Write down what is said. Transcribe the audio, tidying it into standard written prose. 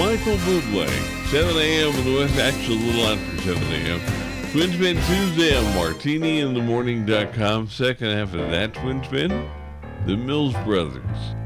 Michael Bublé. 7 a.m. in the West, actually a little after 7 a.m. Twin Spin Tuesday on MartiniInTheMorning.com. Second half of that Twin Spin, the Mills Brothers.